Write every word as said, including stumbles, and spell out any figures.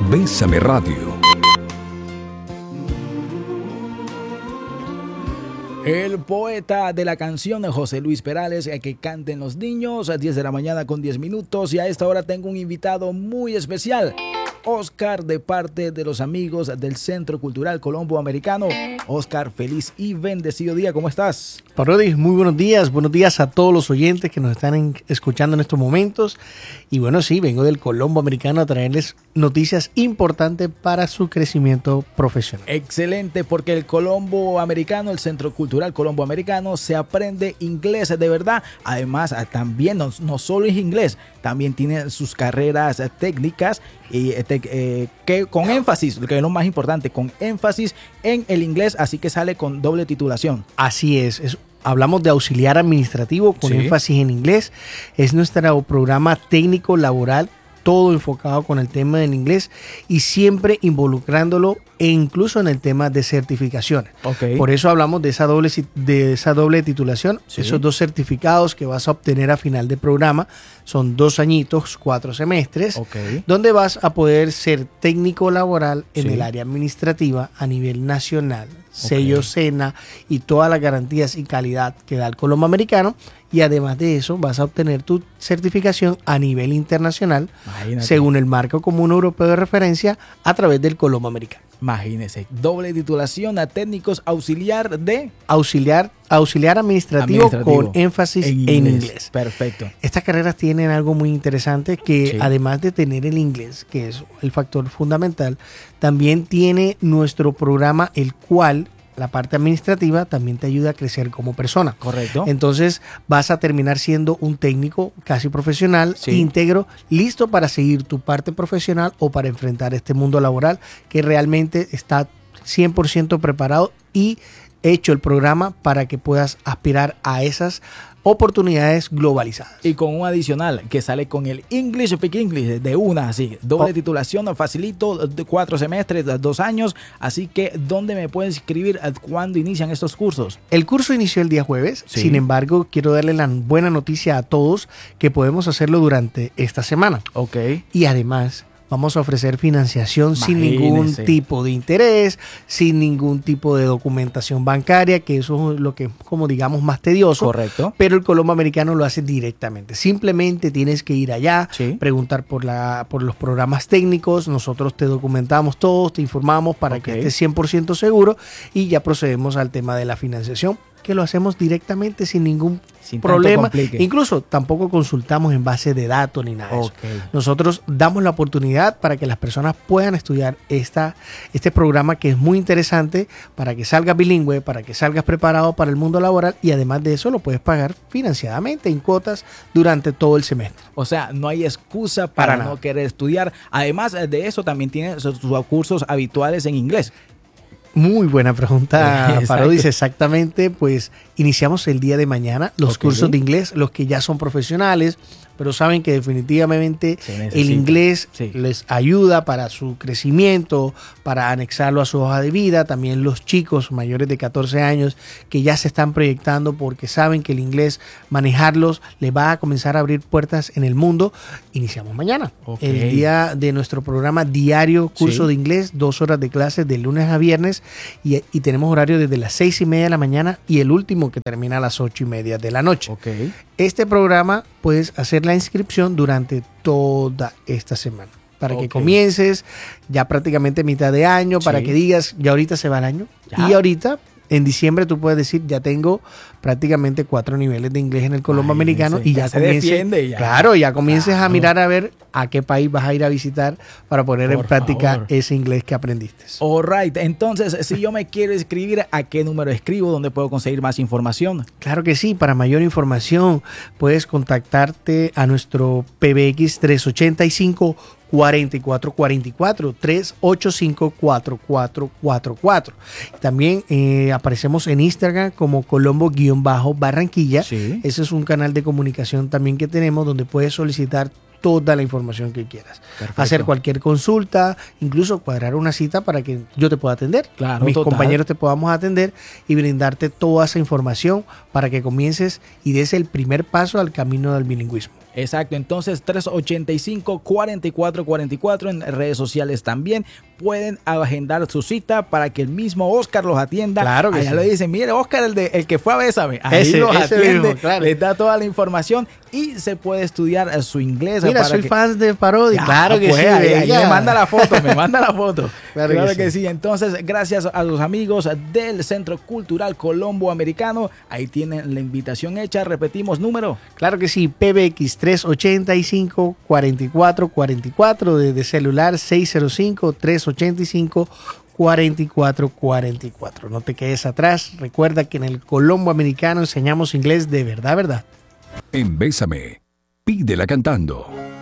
Bésame Radio. El poeta de la canción, José Luis Perales, que canten los niños, a diez de la mañana con diez minutos. Y a esta hora tengo un invitado muy especial, Oscar, de parte de los amigos del Centro Cultural Colombo Americano. Oscar, feliz y bendecido día, ¿cómo estás? Parodi, muy buenos días, buenos días a todos los oyentes que nos están en, escuchando en estos momentos. Y bueno, sí, vengo del Colombo Americano a traerles noticias importantes para su crecimiento profesional. Excelente, porque el Colombo Americano, el Centro Cultural Colombo Americano, se aprende inglés de verdad. Además, también no, no solo es inglés, también tiene sus carreras técnicas y te, eh, que con énfasis, que es lo más importante, con énfasis en el inglés, así que sale con doble titulación. Así es, es hablamos de auxiliar administrativo con sí. énfasis en inglés. Es nuestro programa técnico laboral, todo enfocado con el tema del inglés y siempre involucrándolo e incluso en el tema de certificaciones. Okay. Por eso hablamos de esa doble, de esa doble titulación, sí. esos dos certificados que vas a obtener a final de programa. Son dos añitos, cuatro semestres, okay. donde vas a poder ser técnico laboral en sí. el área administrativa a nivel nacional, sello okay. SENA y todas las garantías y calidad que da el Colombo Americano. Y además de eso vas a obtener tu certificación a nivel internacional, imagínate, según el marco común europeo de referencia a través del Colombo Americano. Imagínese, doble titulación a técnicos auxiliar de... Auxiliar, auxiliar administrativo, administrativo con énfasis en inglés. en inglés. Perfecto. Estas carreras tienen algo muy interesante que sí. además de tener el inglés, que es el factor fundamental, también tiene nuestro programa, el cual... la parte administrativa también te ayuda a crecer como persona. Correcto. Entonces vas a terminar siendo un técnico casi profesional, sí. íntegro, listo para seguir tu parte profesional o para enfrentar este mundo laboral que realmente está cien por ciento preparado y hecho el programa para que puedas aspirar a esas oportunidades globalizadas. Y con un adicional que sale con el English Speak English de una, así, doble oh. titulación, facilito, de cuatro semestres, dos años. Así que, ¿dónde me puedes inscribir? ¿Cuándo inician estos cursos? El curso inició el día jueves. Sí. Sin embargo, quiero darle la buena noticia a todos que podemos hacerlo durante esta semana. Ok. Y además, vamos a ofrecer financiación Imagínese. sin ningún tipo de interés, sin ningún tipo de documentación bancaria, que eso es lo que, como digamos, más tedioso. Correcto. Pero el Colombo Americano lo hace directamente. Simplemente tienes que ir allá, sí. preguntar por, la, por los programas técnicos. Nosotros te documentamos todos, te informamos para okay. que estés cien por ciento seguro y ya procedemos al tema de la financiación, que lo hacemos directamente sin ningún sin problema. Incluso tampoco consultamos en base de datos ni nada de okay. eso. Nosotros damos la oportunidad para que las personas puedan estudiar esta, este programa que es muy interesante para que salgas bilingüe, para que salgas preparado para el mundo laboral y además de eso lo puedes pagar financiadamente en cuotas durante todo el semestre. O sea, no hay excusa para, para no querer estudiar. Además de eso también tiene sus, sus cursos habituales en inglés. Muy buena pregunta, Parodis. Exactamente, pues iniciamos el día de mañana los okay. cursos de inglés, los que ya son profesionales, pero saben que definitivamente el inglés sí. les ayuda para su crecimiento, para anexarlo a su hoja de vida. También los chicos mayores de catorce años que ya se están proyectando porque saben que el inglés, manejarlos, les va a comenzar a abrir puertas en el mundo. Iniciamos mañana, okay. el día de nuestro programa diario, curso sí. de inglés, dos horas de clase de lunes a viernes y, y tenemos horario desde las seis y media de la mañana y el último que termina a las ocho y media de la noche. Okay. Este programa puedes hacer la inscripción durante toda esta semana para okay. que comiences ya prácticamente mitad de año, sí. para que digas, ya ahorita se va el año ya. Y ahorita en diciembre tú puedes decir, ya tengo prácticamente cuatro niveles de inglés en el Colombo Ay, Americano y ya, ya se comiences, defiende ya. Claro, ya comiences claro. a mirar a ver a qué país vas a ir a visitar para poner Por en práctica favor. ese inglés que aprendiste. All right, entonces si yo me quiero escribir, ¿a qué número escribo? ¿Dónde puedo conseguir más información? Claro que sí, para mayor información puedes contactarte a nuestro P B X tres ocho cinco, cuatro cuatro cuatro cuatro, tres ocho cinco, cuatro cuatro cuatro cuatro. También eh, aparecemos en Instagram como Colombo-Barranquilla. Sí. Ese es un canal de comunicación también que tenemos donde puedes solicitar toda la información que quieras. Perfecto. Hacer cualquier consulta, incluso cuadrar una cita para que yo te pueda atender. Claro, mis total. compañeros te podamos atender y brindarte toda esa información para que comiences y des el primer paso al camino del bilingüismo. Exacto, entonces tres ochenta y cinco, cuarenta y cuatro cuarenta y cuatro en redes sociales también. Pueden agendar su cita para que el mismo Oscar los atienda. Claro que Allá sí. le dicen, mire, Oscar, el, de, el que fue a Bésame. Ahí ese, los ese atiende, mismo, claro. les da toda la información y se puede estudiar su inglés. Mira, para soy que... fan de Parodi. Ah, claro que pues, sí. Ahí, ahí me manda la foto, me manda la foto. Claro, claro que, que sí. sí. Entonces, gracias a los amigos del Centro Cultural Colombo Americano. Ahí tienen la invitación hecha. Repetimos número. Claro que sí, P B X tres ochenta y cinco, cuarenta y cuatro cuarenta y cuatro, desde celular seis cero cinco, tres ochenta y cinco, cuarenta y cuatro cuarenta y cuatro. No te quedes atrás. Recuerda que en el Colombo Americano enseñamos inglés de verdad, verdad. En Bésame, pídela cantando.